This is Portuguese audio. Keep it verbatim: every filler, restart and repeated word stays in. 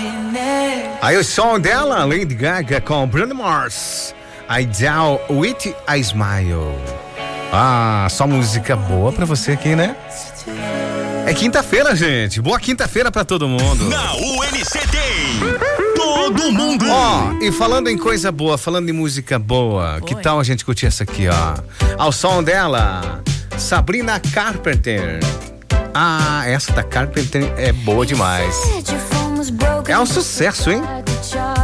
Aí o som dela, Lady Gaga com Bruno Mars, I Down With a Smile. Ah, só música boa pra você aqui, né? É quinta-feira, gente. Boa quinta-feira pra todo mundo. Na U N C tem todo mundo. Ó, oh, e falando em coisa boa, falando em música boa, Oi. Que tal a gente curtir essa aqui, ó? Ao som dela, Sabrina Carpenter. Ah, essa da Carpenter é boa demais. É um sucesso, hein?